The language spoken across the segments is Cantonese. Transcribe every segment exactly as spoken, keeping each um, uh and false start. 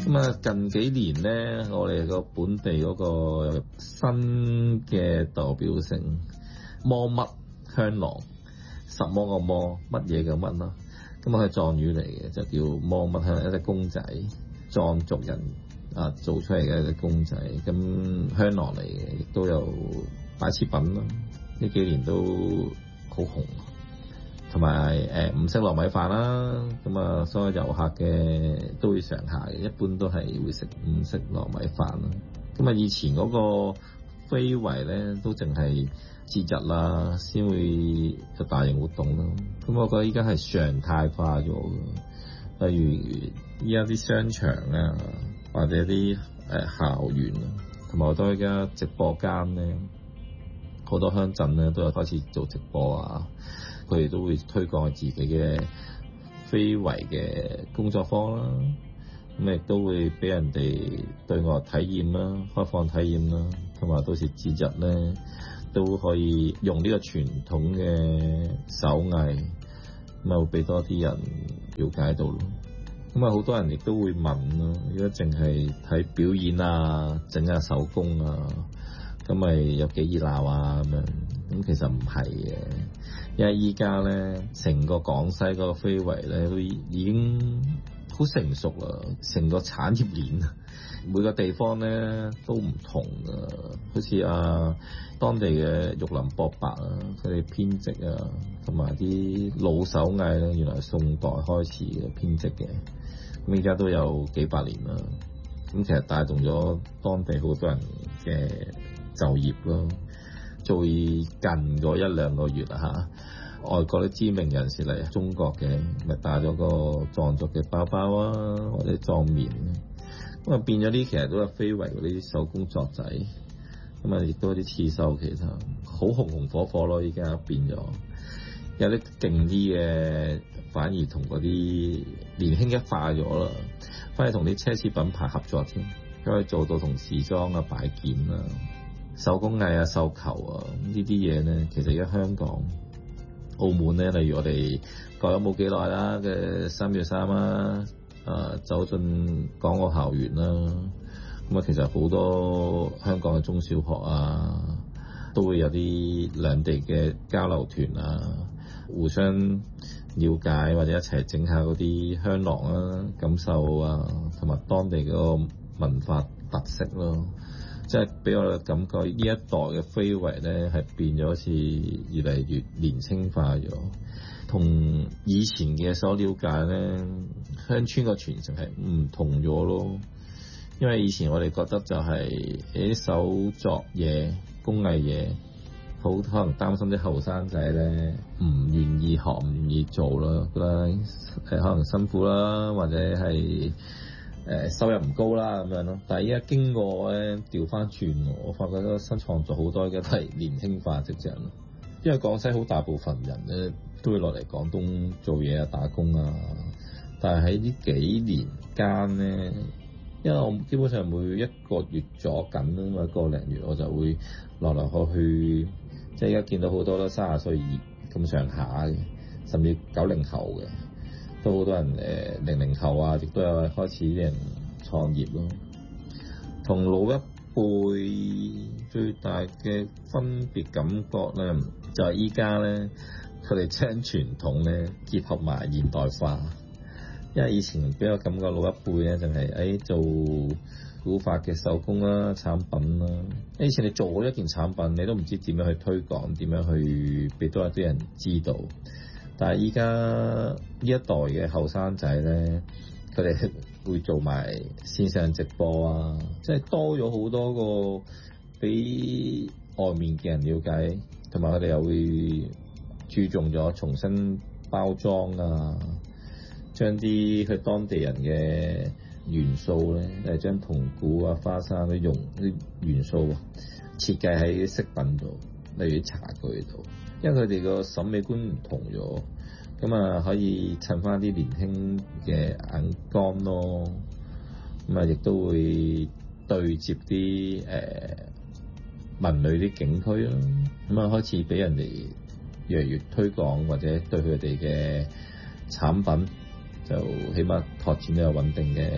咁啊，近幾年咧，我哋個本地嗰個新嘅代表性魔乜香囊，十魔個魔，乜嘢嘅乜咯。咁啊，係藏語嚟嘅，就叫魔乜香，一隻公仔，藏族人啊做出嚟嘅一隻公仔，咁香囊嚟嘅，亦都有擺設品咯。呢幾年都好紅。同埋誒五色糯米飯啦，咁啊所有遊客嘅都會嘗下嘅，一般都係會食五色糯米飯啦。咁啊以前嗰個非遺咧都淨係節日啦先會有大型活動咯。咁我覺得依家係常態化咗嘅，例如依家啲商場啊，或者啲誒校園啊，同埋好多依家直播間咧，好多鄉鎮咧都有開始做直播啊。佢哋都會推廣自己嘅非遺嘅工作坊啦，咁亦都會俾人哋對外體驗啦、開放體驗啦，同埋到時節日咧都可以用呢個傳統嘅手藝，咁啊會俾多啲人了解到咯。咁啊好多人亦都會問咯，如果淨係睇表演啊、整下手工啊，咁咪有幾熱鬧啊咁樣？咁其實唔係嘅。因為依家咧，成個廣西嗰個非遺咧都已經好成熟啦，成個產業鏈，每個地方咧都唔同噶。好似啊，當地嘅玉林博白啊，佢哋編織啊，同埋啲老手藝咧，原來係宋代開始嘅編織嘅，咁依家都有幾百年啦。咁其實帶動咗當地好多人嘅就業咯。最近嗰一兩個月啊嚇，外國啲知名人士嚟中國嘅，咪帶咗個藏族嘅包包啊，或者藏棉，咁啊變咗啲其實都係非遺嗰啲手工作仔，咁啊亦都有啲刺繡，其實好紅紅火火咯，依家變咗有啲勁啲嘅，反而同嗰啲年輕一化咗啦，反而同啲奢侈品牌合作添，可以做到同時裝啊、擺件啊、手工藝啊、繡球啊呢啲嘢咧，其實而家香港、澳門咧，例如我哋過咗冇幾耐啦嘅三月三啦，誒走進港澳校園啦，咁啊其實好多香港嘅中小學啊，都會有啲兩地嘅交流團啊，互相了解或者一齊整下嗰啲香囊啊、感受啊，同埋當地嗰個文化特色咯。即係俾我嘅感覺，呢一代嘅非遺咧係變咗好似越嚟越年輕化咗，同以前嘅所了解咧鄉村個傳承係唔同咗咯。因為以前我哋覺得就係啲手作嘢、工藝嘢，好可能擔心啲後生仔咧唔願意學、唔願意做啦，覺得誒可能辛苦啦，或者係誒收入唔高啦咁樣咯，但係依家經過咧調翻轉，我發覺個新創作好多而家都係年輕化跡象咯。因為廣西好大部分人咧都會落嚟廣東做嘢啊、打工啊，但係喺呢幾年間咧，因為我基本上每一個月左緊啦，或者個零月我就會落嚟去，即係而家見到好多都三十歲咁上下嘅，甚至九零後嘅。都好多人誒零零後啊，亦都有開始啲人創業咯。同老一輩最大嘅分別感覺咧，就係依家咧，佢哋將傳統咧結合埋現代化。因為以前俾我感覺老一輩咧，就係誒做古法嘅手工啦、產品啦。以前你做好一件產品，你都唔知點樣去推廣，點樣去俾多一啲人知道。但係依家呢一代嘅後生仔咧，佢哋會做埋線上直播啊，即係多咗好多個俾外面嘅人了解，同埋佢哋又會注重咗重新包裝啊，將啲佢當地人嘅元素咧，誒將銅鼓啊、花生啲用啲元素設計喺飾品度，例如茶具度。因為佢哋個審美觀唔同咗，咁啊可以襯翻啲年輕嘅眼光咯，咁啊亦都會對接啲誒、呃、文旅啲景區咯，咁啊開始俾人哋越嚟越推廣，或者對佢哋嘅產品就起碼拓展都有穩定嘅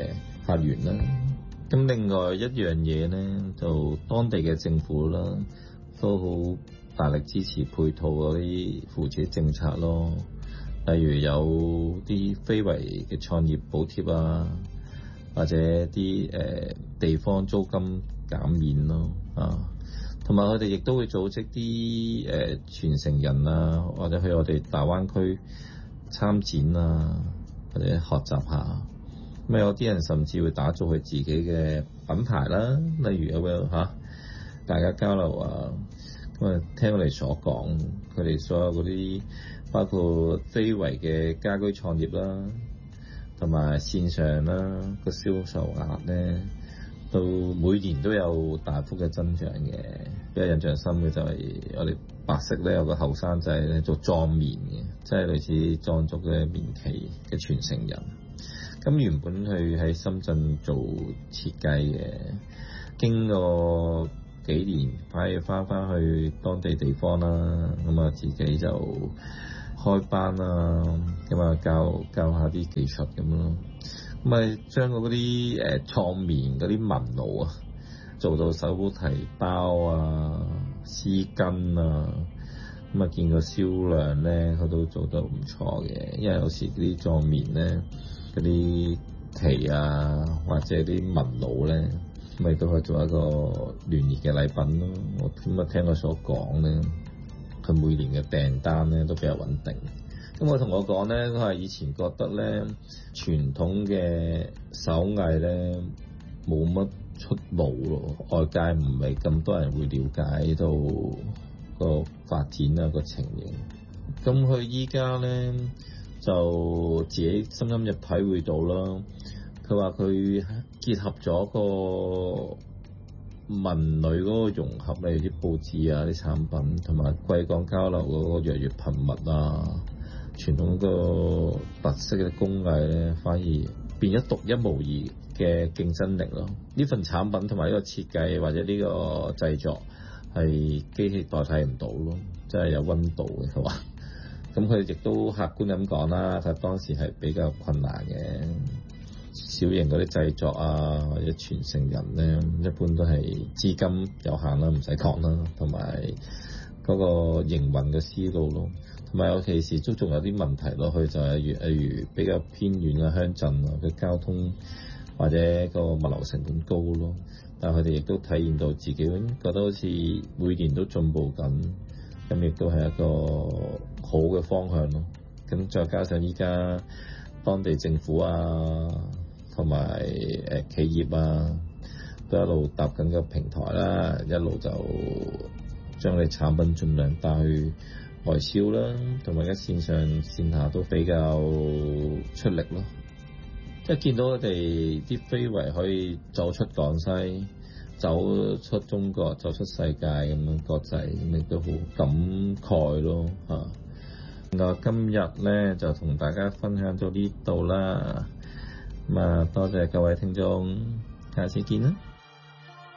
發源啦。咁另外一樣嘢咧，就當地嘅政府啦，都好大力支持配套嗰啲扶持政策咯。例如有啲非遺嘅創業補貼啊，或者啲誒、呃、地方租金減免咯啊，同埋佢哋亦都會組織啲誒、呃、傳承人啊，或者去我哋大灣區參展啊，或者學習下。咁有啲人甚至會打造佢自己嘅品牌啦，例如有冇嚇大家交流啊？咁啊，聽我哋所講，佢哋所有嗰啲包括非遺嘅家居創業啦，同埋線上啦個銷售額咧，到每年都有大幅嘅增長嘅。比較印象深嘅就係我哋白色咧有個後生仔咧做裝棉嘅，即係類似裝足嘅棉旗嘅傳承人。咁原本佢喺深圳做設計嘅，經過幾年，反而翻返去當地地方啦，咁啊自己就開班啦，咁啊教教下啲技術咁咯，咁啊將嗰啲誒創棉嗰啲紋路啊，做到手提包啊、絲巾啊，咁啊見個銷量咧，佢都做得唔錯嘅，因為有時啲創棉咧。嗰啲旗啊，或者啲紋路咧，咪都可以做一個聯誼嘅禮品咯。我咁啊聽佢所講咧，佢每年嘅訂單咧都比較穩定。咁我同我講咧，佢係以前覺得咧傳統嘅手藝咧冇乜出路咯，外界唔係咁多人會了解到個發展啊個情形。咁佢依家咧。就自己深深入體會到啦。佢話佢結合咗個文旅嗰個融合，例如啲報紙啊、啲產品，同埋貴港交流嗰個越嚟越頻密啊，傳統個特色嘅工藝咧，反而變咗獨一無二嘅競爭力咯。呢份產品同埋呢個設計或者呢個製作係機器代替唔到咯，真係有溫度嘅。佢話。咁佢亦都客觀咁講啦，佢當時係比較困難嘅，小型嗰啲製作啊或者傳承人咧，一般都係資金有限啦，唔使講啦，同埋嗰個營運嘅思路咯，同埋尤其是都仲有啲問題落去，就係例如例如比較偏遠嘅鄉鎮啊嘅交通或者個物流成本高咯，但係佢哋亦都體驗到自己覺得好似每年都進步緊。咁亦都係一個好嘅方向咯。咁再加上依家當地政府啊，同埋誒企業啊，都一路搭緊個平台啦，一路就將你產品盡量帶去外銷啦，同埋喺線上線下都比較出力咯。即係見到佢哋啲非遺可以走出廣西。走出中國，走出世界咁樣國際，咁亦都好感慨咯嚇。我今日咧就同大家分享到呢度啦，咁啊多謝各位聽眾，下次見啦。